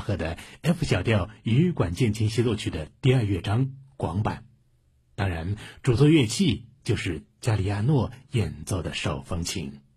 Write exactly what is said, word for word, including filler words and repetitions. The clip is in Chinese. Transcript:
赫的 F 小调羽管键琴协奏曲的第二乐章广版。当然，主奏乐器就是加里亚诺演奏的手风琴。